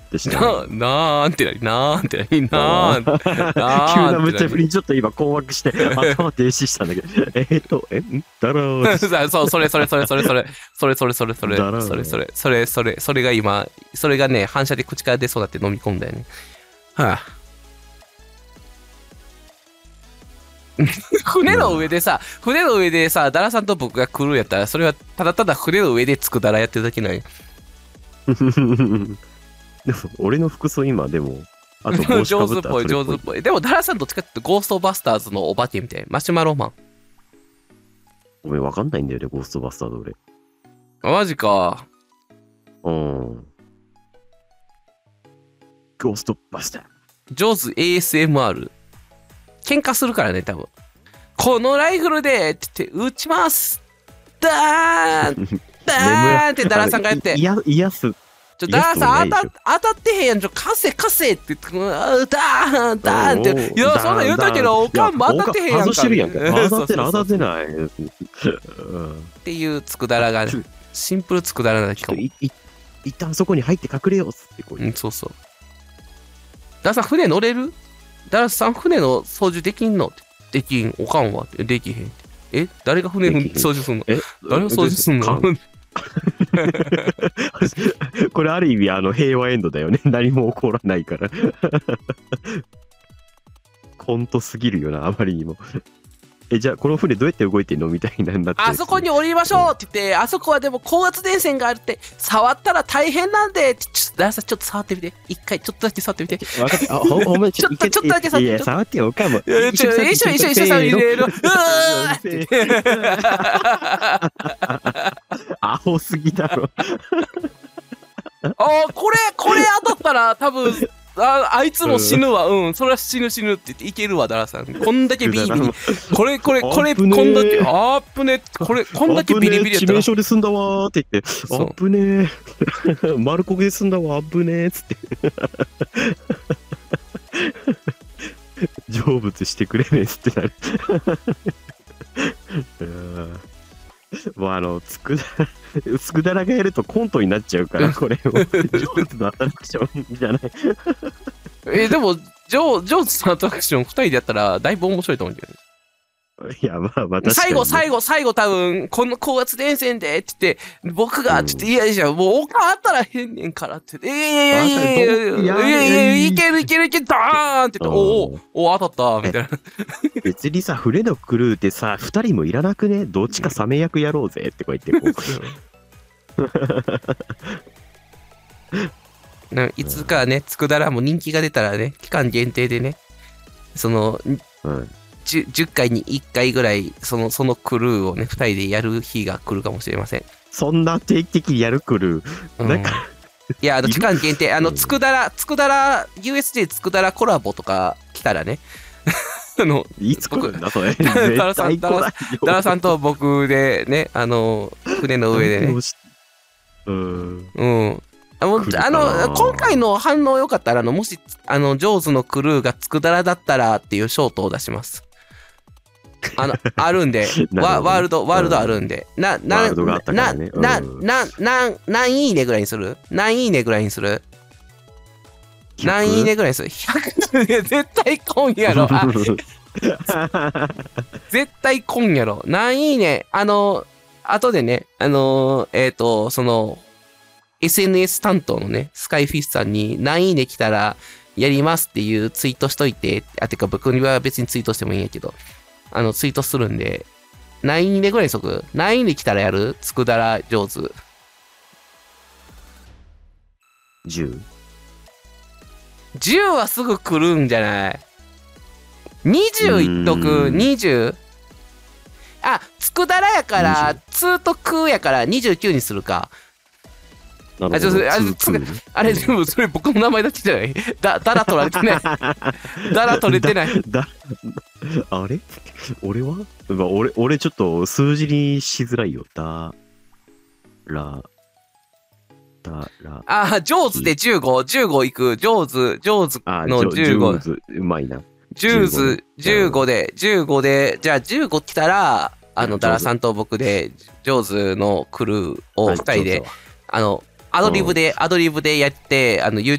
ってした。 なんてなーん急な無茶ぶりにちょっと今困惑して頭停止したんだけど。だらーそう、それが今、それがね、反射で口から出そうだって飲み込んだよね。はあ。船の上でさ、ダラさんと僕が来るやったら、それはただただ船の上でつくだらやってるだけなんよ。 でも、俺の服装今、でも、あと帽子かぶったら上手っぽい。でも、ダラさんどっちかっていうと、ゴーストバスターズのお化けみたいな。マシュマロマン。 ごめん、わかんないんだよね、ゴーストバスターズ俺。 マジか。 ゴーストバスター。 上手 ASMR。喧嘩するからね、多分。このライフルでって撃ちますダーンダーンってダラさんがやって。 癒す。 ダラさん当たってへんやん。貸せって言って、ダーンダーンって。いや、そんなん言うたけど、おかんも当たってへんやんか。 外してるやんか。当たってない。 っていうつくだらが、シンプルつくだらなきかも。 一旦そこに入って隠れようっつってこう。 そうそう。ダラさん、船乗れる？ダラさん、船の操縦できんの？できん。おかんはできへん。誰が船の操縦すんの？誰が操縦すんの？ これある意味平和エンドだよね。何も起こらないからコントすぎるよな、あまりにも。じゃあこの船どうやって動いてんのみたいななって、 あそこに降りましょうって言って、あそこはでも高圧電線があるって、触ったら大変なんで、ダラさんちょっと触ってみて、一回ちょっとだけ触ってみて。 分かった。ほんまにちょっとだけ触ってみて。 いや触ってよ、おかんも。 一緒触ってみる。 アホすぎだろ。 これ当たったら多分あいつも死ぬわ。それは死ぬって言っていけるわ、ダラさん。こんだけビリビリ。これこんだけあっぶね。こんだけビリビリやったら。 致命傷で済んだわーって言って、あっぶねー。丸焦げで済んだわ、あっぶねーっつって。成仏してくれねえっつってなる。もうつくだらがやるとコントになっちゃうから、これを。上手のアトラクションじゃない。 でも、上手のアトラクション2人でやったらだいぶ面白いと思うけどね。 いや、まあ、確かにね。 最後多分、この高圧電線でって言って、僕がって言って、いやいや、もう他あったらへんねんからって言って、いや、いける、ダーンって言って、当たったみたいな。 別にさ、船のクルーってさ、2人もいらなくね？どっちかサメ役やろうぜってこう言ってこう。いつかね、つくだらも人気が出たらね、期間限定でね、10回に1回ぐらいそのクルーをね2人でやる日が来るかもしれません。 そんな定期的にやるクルー、なんかいや期間限定つくだら USJ つくだらコラボとか来たらねいつ来るんだそれ。 ダラさんと僕でね船の上でね今回の反応良かったらもしジョーズのクルーがつくだらだったらっていうショートを出します。あるんでワールドあるんで何いいねぐらいにする何いいねぐらいにする何いいねぐらいにする100絶対来んやろ絶対来んやろ何いいね後でねSNS 担当のねスカイフィスさんに何いいね来たらやりますっていうツイートしといててか僕には別にツイートしてもいいんやけどツイートするんで何いいねぐらいにしとく何いいね来たらやるつくだら上手 10 10はすぐ来るんじゃない？ 20 いっとく。 20 つくだらやから2と9やから29にするか。あれでもそれ僕の名前だけじゃない。だら取られてない。だら取れてない。 あれ俺は俺ちょっと数字にしづらいよ。ジョーズで15いく。ジョーズの15。 うまいな。 15で、じゃあ15来たら、ダラさんと僕で、ジョーズのクルーを2人で、アドリブでやって、